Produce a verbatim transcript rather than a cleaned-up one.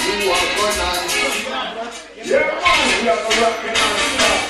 You are gonna. Yeah, man, we are rocking on.